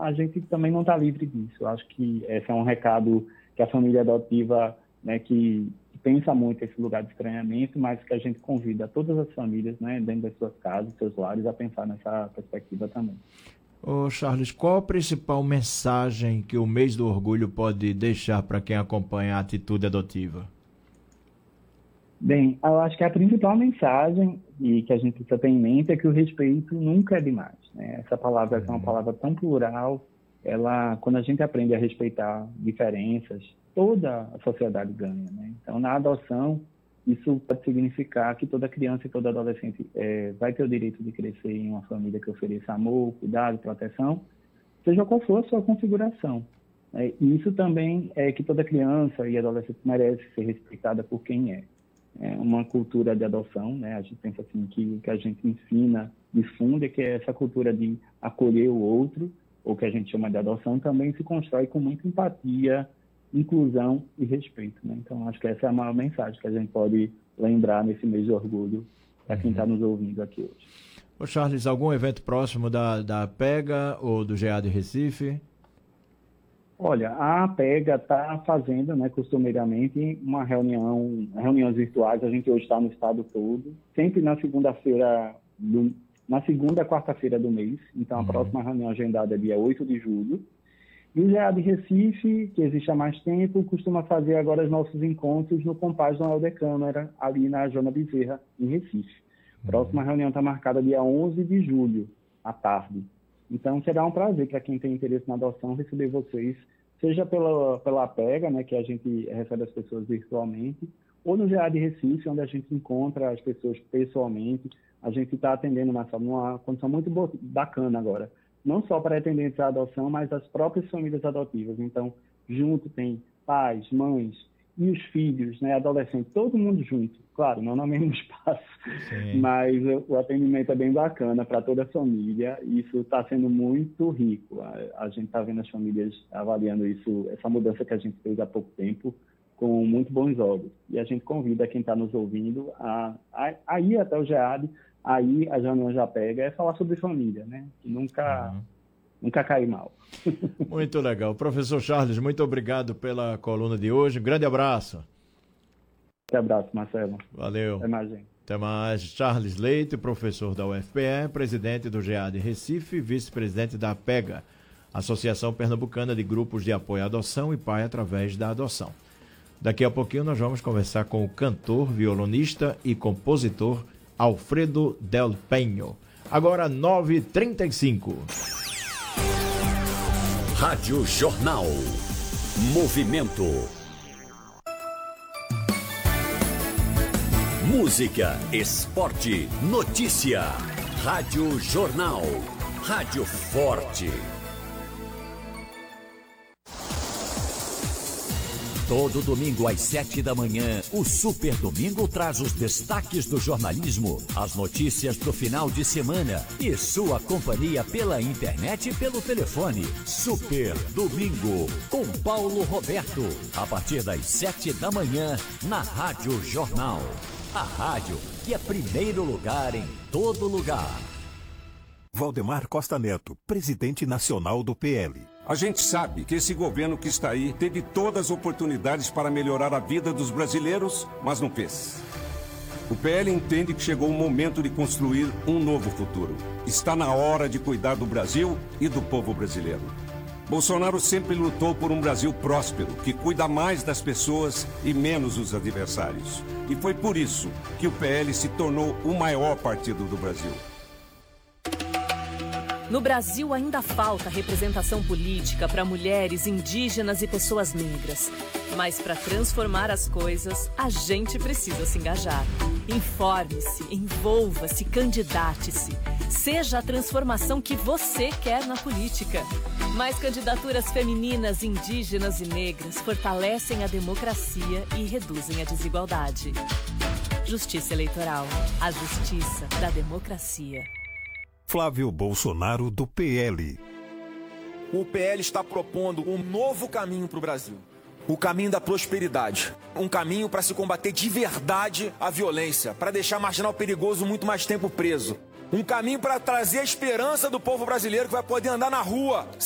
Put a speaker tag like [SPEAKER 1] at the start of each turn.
[SPEAKER 1] a gente também não está livre disso. Eu acho que esse é um recado que a família adotiva, né, que pensa muito esse lugar de estranhamento, mas que a gente convida todas as famílias, né, dentro das suas casas, seus lares, a pensar nessa perspectiva também.
[SPEAKER 2] Ô Charles, qual a principal mensagem que o mês do orgulho pode deixar para quem acompanha a atitude adotiva?
[SPEAKER 1] Bem, eu acho que a principal mensagem e que a gente precisa ter em mente é que o respeito nunca é demais, né? Essa palavra é uma palavra tão plural, quando a gente aprende a respeitar diferenças, toda a sociedade ganha, né? Então, na adoção, isso pode significar que toda criança e todo adolescente vai ter o direito de crescer em uma família que ofereça amor, cuidado, proteção, seja qual for a sua configuração. E isso também é que toda criança e adolescente merece ser respeitada por quem é. É uma cultura de adoção, né? A gente pensa assim que o que a gente ensina, difunde, que é essa cultura de acolher o outro, ou que a gente chama de adoção, também se constrói com muita empatia, inclusão e respeito, né? Então, acho que essa é a maior mensagem que a gente pode lembrar nesse mês de orgulho para quem está nos ouvindo aqui hoje.
[SPEAKER 2] Ô Charles, algum evento próximo da PEGA ou do GA de Recife?
[SPEAKER 1] Olha, a PEGA está fazendo, né, costumeiramente, reuniões virtuais. A gente hoje está no estado todo, sempre na segunda e quarta-feira do mês. Então, a próxima reunião agendada é dia 8 de julho. E o GA de Recife, que existe há mais tempo, costuma fazer agora os nossos encontros no Compaz Noel de Câmara, ali na Joana Bezerra, em Recife. A próxima reunião está marcada dia 11 de julho, à tarde. Então, será um prazer para quem tem interesse na adoção receber vocês, seja pela PEGA, né, que a gente recebe as pessoas virtualmente, ou no GA de Recife, onde a gente encontra as pessoas pessoalmente. A gente está atendendo numa condição muito bacana agora, não só para atendentes à adoção, mas as próprias famílias adotivas. Então, junto tem pais, mães e os filhos, né, adolescentes, todo mundo junto. Claro, não no mesmo espaço, sim, mas o atendimento é bem bacana para toda a família e isso está sendo muito rico. A gente está vendo as famílias avaliando isso, essa mudança que a gente fez há pouco tempo, com muito bons olhos. E a gente convida quem está nos ouvindo a ir até o GEAD, aí a Janão já pega, é falar sobre família, né? Que nunca cai mal.
[SPEAKER 2] Muito legal. Professor Charles, muito obrigado pela coluna de hoje. Um grande abraço.
[SPEAKER 1] Um abraço, Marcelo.
[SPEAKER 2] Valeu.
[SPEAKER 1] Até mais, gente.
[SPEAKER 2] Até mais. Charles Leite, professor da UFPE, presidente do GA de Recife, vice-presidente da PEGA, Associação Pernambucana de Grupos de Apoio à Adoção e Pai através da Adoção. Daqui a pouquinho nós vamos conversar com o cantor, violonista e compositor Alfredo Del Penho. Agora 9h35.
[SPEAKER 3] Rádio Jornal. Movimento. Música, esporte, notícia. Rádio Jornal. Rádio Forte. Todo domingo às 7 da manhã, o Super Domingo traz os destaques do jornalismo, as notícias do final de semana e sua companhia pela internet e pelo telefone. Super Domingo, com Paulo Roberto, a partir das 7 da manhã, na Rádio Jornal. A rádio que é primeiro lugar em todo lugar.
[SPEAKER 4] Valdemar Costa Neto, presidente nacional do PL.
[SPEAKER 5] A gente sabe que esse governo que está aí teve todas as oportunidades para melhorar a vida dos brasileiros, mas não fez. O PL entende que chegou o momento de construir um novo futuro. Está na hora de cuidar do Brasil e do povo brasileiro. Bolsonaro sempre lutou por um Brasil próspero, que cuida mais das pessoas e menos dos adversários. E foi por isso que o PL se tornou o maior partido do Brasil.
[SPEAKER 6] No Brasil ainda falta representação política para mulheres, indígenas e pessoas negras. Mas para transformar as coisas, a gente precisa se engajar. Informe-se, envolva-se, candidate-se. Seja a transformação que você quer na política. Mais candidaturas femininas, indígenas e negras fortalecem a democracia e reduzem a desigualdade. Justiça Eleitoral. A justiça da democracia.
[SPEAKER 4] Flávio Bolsonaro, do PL.
[SPEAKER 7] O PL está propondo um novo caminho para o Brasil. O caminho da prosperidade. Um caminho para se combater de verdade a violência, para deixar marginal perigoso muito mais tempo preso. Um caminho para trazer a esperança do povo brasileiro que vai poder andar na rua